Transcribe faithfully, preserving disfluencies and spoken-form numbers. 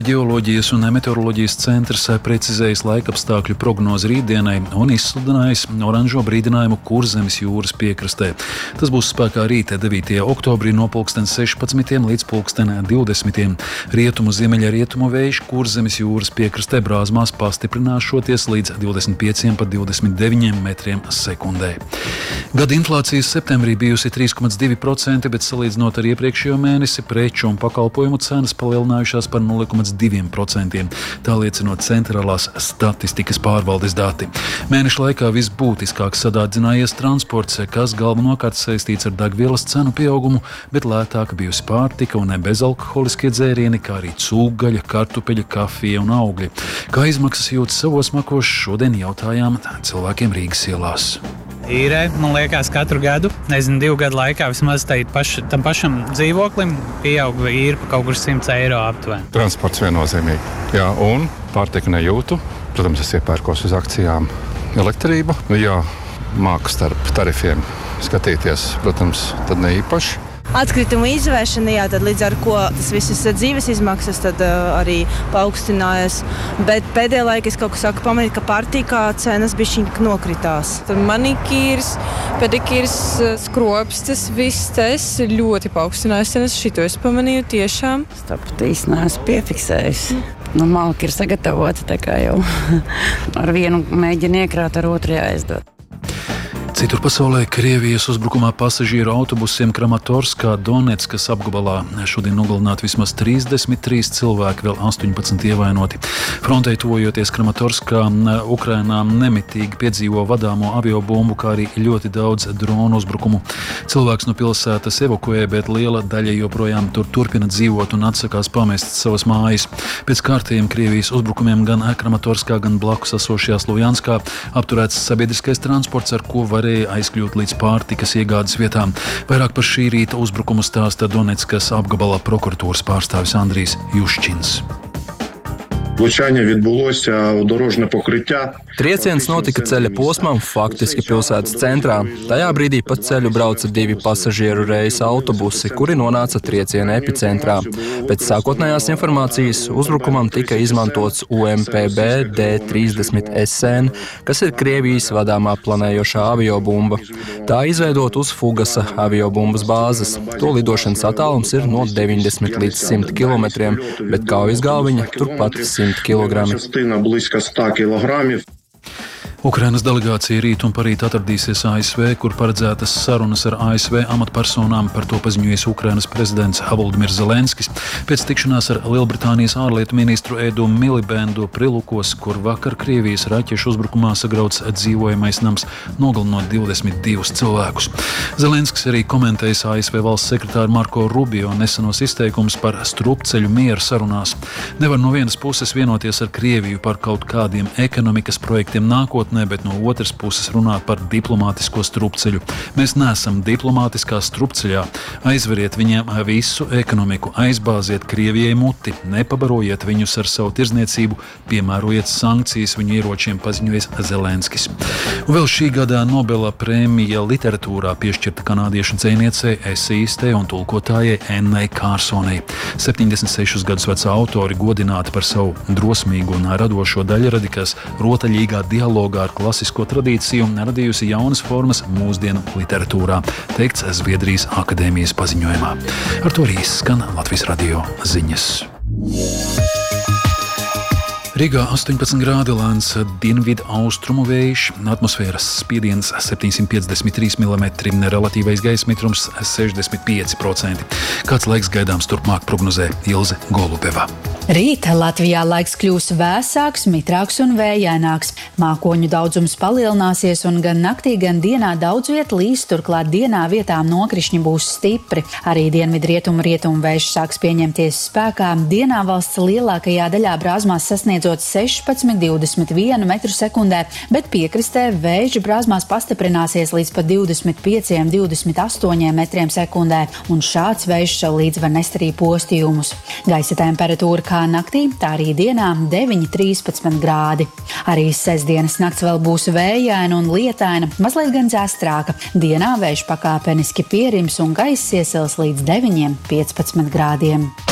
Ģeoloģijas un meteoroloģijas centrs precizējis laikapstākļu prognozi rītdienai un izsludinājis oranžo brīdinājumu Kurzemes jūras piekrastē. Tas būs spēkā rīta devītajā oktobrī no pulksten sešpadsmitiem līdz pulksten divdesmitiem. Rietumu ziemeļa rietumu vējš Kurzemes jūras piekrastē brāzmās pastiprināšoties līdz divdesmit pieciem pat divdesmit deviņiem metriem sekundē. Gada inflācijas septembrī bijusi trīs komats divi procenti, bet salīdzinot ar iepriekšējo mēnesi preču un pakalpojumu cenas palielinājušās par nulle komats divi procenti. Tā liecinot centrālās statistikas pārvaldes dati. Mēneša laikā visbūtiskāk sadārdzinājies transports, kas galvenokārt saistīts ar degvielas cenu pieaugumu, bet lētāka bijusi pārtika un bezalkoholiskie dzērieni, kā arī cūgaļa, kartupeļa, kafija un augļi. Kā izmaksas jūtas savos makos, šodien jautājām cilvēkiem Rīgas ielās. Īrē, man liekas, katru gadu, nezinu, divu gadu laikā vismaz paš, tam pašam dzīvoklim pieauga īri pa kaut kur simts eiro aptuveni. Transports viennozīmīgi, jā, un pārtika nejūtu. Protams, es iepērkos uz akcijām elektrību. Jā, māku starp tarifiem skatīties, protams, tad ne īpaši. Atkritumu izvēršana, jā, tad līdz ar ko tas visas dzīves izmaksas tad uh, arī paaugstinājās. Bet pēdējā laikā es kaut ko saku pamanīt, ka pārtīkā cenas bišķiņ nokritās. Manikīrs, pedikīrs, skropstas, viss tas ļoti paaugstinājās cenas. Šito es pamanīju tiešām. Starp īsti neesmu piefiksējusi. Nu, malki ir sagatavoti, tā kā jau ar vienu mēģina iekrāt, ar otru jāizdod. Citur pasaulē Krievijas uzbrukumā pasažieru autobusiem Kramatorskā, Donetskas apgabalā šodien nogalināti vismaz trīsdesmit trīs cilvēki, vēl astoņpadsmit ievainoti. Frontei tuvojoties Kramatorskā, Ukrainā nemitīgi piedzīvo vadāmo aviobumbu, kā arī ļoti daudz dronu uzbrukumu. Cilvēks no pilsētas evakuē, bet liela daļa joprojām tur turpina dzīvot un atsakās pamest savas mājas. Pēc kārtējiem Krievijas uzbrukumiem gan Kramatorskā, gan blakus esošajā Slovjanskā apturēts sabiedriskais transports, ar ko varēja aizkļūt līdz pārtikas iegādes vietām. Vairāk par šī rīta uzbrukumu stāsta Donetskas apgabalā prokuratūras pārstāvis Andrijs Juščins. Trieciens notika ceļa posmam, faktiski pilsētas centrā. Tajā brīdī pa ceļu brauca divi pasažieru reisa autobusi, kuri nonāca trieciena epicentrā. Pēc sākotnējās informācijas uzbrukumam tika izmantots U M P B D trīsdesmit S N, kas ir Krievijas vadāmā planējošā aviobumba. Tā izveidot uz Fugasa aviobumbas bāzes. To lidošanas attālums ir no deviņdesmit līdz simt kilometriem, bet kaujas galviņa turpat simt kilogrami. Ukrainas delegācija rīt un parīt atradīsies A S V, kur paredzētas sarunas ar A S V amatpersonām, par to paziņojis Ukrainas prezidents Volodimirs Zelenskis. Pēc tikšanās ar Lielbritānijas ārlietu ministru Edu Milibendu Prilukos, kur vakar Krievijas raķešu uzbrukumā sagrauts dzīvojamais nams, nogalinot divdesmit divus cilvēkus. Zelenskis arī komentējis A S V valsts sekretāru Marko Rubio nesenos izteikumus par strupceļu miera sarunās. Nevar no vienas puses vienoties ar Krieviju par kaut kādiem ekonomikas projektiem nākotnē, bet no otras puses runāt par diplomātisko strupceļu. Mēs neesam diplomātiskā strupceļā. Aizveriet viņiem visu ekonomiku, aizbāziet Krievijai muti, nepabarojiet viņus ar savu tirzniecību, piemērojiet sankcijas viņu ieročiem, paziņojas Zelenskis. Un vēl šī gada Nobela prēmija literatūrā piešķirta kanādiešu dzejniecei, eseistei un tulkotājai Ennai Kārsonai. septiņdesmit sešus gadus vecā autori godināti par savu drosmīgu un radošo daļradi, kas rotaļīgā dialogā ar klasisko tradīciju radījusi jaunas formas mūsdienu literatūrā, teikts Zviedrijas akadēmijas paziņojumā. Ar to arī skan Latvijas radio ziņas. Rīgā astoņpadsmit grādi, lēns dienvidu austrumu vējš, atmosfēras spiediens septiņsimt piecdesmit trīs milimetri, relatīvais gaisa mitrums sešdesmit pieci procenti. Kāds laiks gaidāms turpmāk, prognozē Ilze Golubeva. Rīt Latvijā laiks kļūs vēsāks, mitrāks un vējaināks. Mākoņu daudzums palielināsies un gan naktī, gan dienā daudz viet līs, turklāt dienā vietām nokrišņi būs stipri. Arī dienvidrietumu rietumu vējš sāks pieņemties spēkā. Dienā valsts lielākajā daļā brāzmās sasniedzot sešpadsmit līdz divdesmit vienu metru sekundē, bet piekrastē vējš brāzmās pastiprināsies līdz pat divdesmit pieciem līdz divdesmit astoņiem metriem sekundē, un šāds vējš līdz var nest arī postījumus. Gaisa temperatūra kā naktī, tā arī dienā deviņi līdz trīspadsmit grādi. Arī sestdienas nakts vēl būs vējaina un lietaina, mazliet gan dzestrāka. Dienā vējš pakāpeniski pierims un gaiss iesils līdz deviņiem līdz piecpadsmit grādiem.